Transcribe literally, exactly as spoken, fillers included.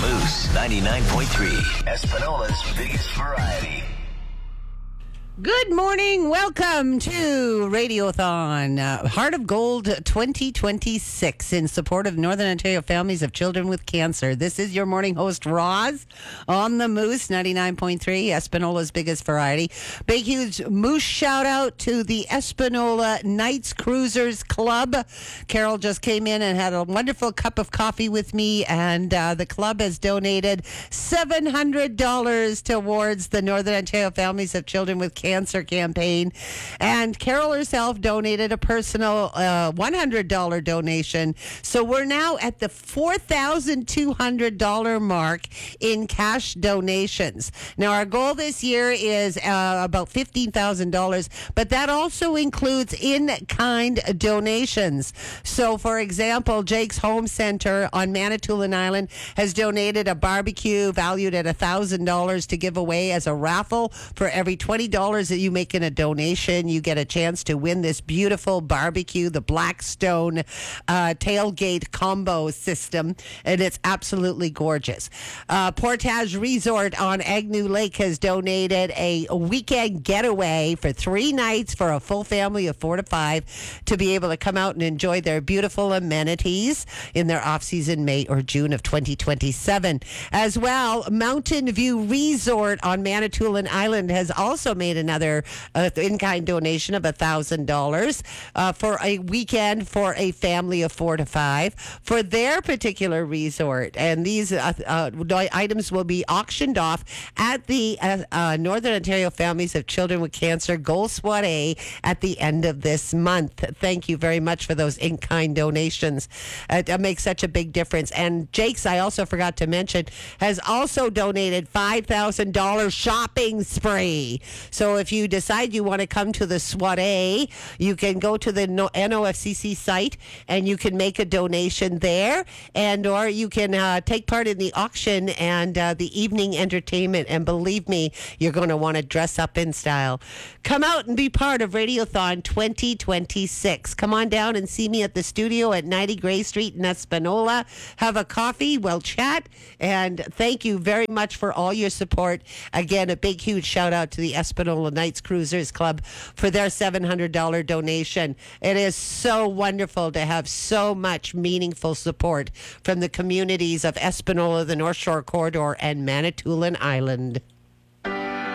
Moose ninety-nine point three, Espanola's biggest variety. Good morning. Welcome to Radiothon, uh, Heart of Gold twenty twenty-six in support of Northern Ontario families of children with cancer. This is your morning host, Roz, on the Moose ninety-nine point three, Espanola's biggest variety. Big, huge Moose shout out to the Espanola Knights Cruisers Club. Carol just came in and had a wonderful cup of coffee with me, and uh, the club has donated seven hundred dollars towards the Northern Ontario families of children with cancer. Cancer campaign, and Carol herself donated a personal uh, one hundred dollars donation. So we're now at the four thousand two hundred dollars mark in cash donations. Now our goal this year is uh, about fifteen thousand dollars, but that also includes in-kind donations. So for example, Jake's Home Center on Manitoulin Island has donated a barbecue valued at one thousand dollars to give away as a raffle. For every twenty dollars that you make in a donation, you get a chance to win this beautiful barbecue, the Blackstone uh, tailgate combo system, and it's absolutely gorgeous. Uh, Portage Resort on Agnew Lake has donated a weekend getaway for three nights for a full family of four to five to be able to come out and enjoy their beautiful amenities in their off-season May or June of twenty twenty-seven. As well, Mountain View Resort on Manitoulin Island has also made another uh, in-kind donation of one thousand dollars uh, for a weekend for a family of four to five for their particular resort. And these uh, uh, items will be auctioned off at the uh, uh, Northern Ontario Families of Children with Cancer Gold SWAT A at the end of this month. Thank you very much for those in-kind donations. Uh, it makes such a big difference. And Jake's, I also forgot to mention, has also donated five thousand dollars shopping spree. So if you decide you want to come to the SWAT A, you can go to the N O F C C site and you can make a donation there, and or you can uh, take part in the auction and uh, the evening entertainment. And believe me, you're going to want to dress up in style. Come out and be part of Radiothon twenty twenty-six. Come on down and see me at the studio at ninety Gray Street in Espanola. Have a coffee, we'll chat, and thank you very much for all your support. Again, a big, huge shout out to the Espanola Knights Cruisers Club for their seven hundred dollars donation. It is so wonderful to have so much meaningful support from the communities of Espanola, the North Shore Corridor, and Manitoulin Island.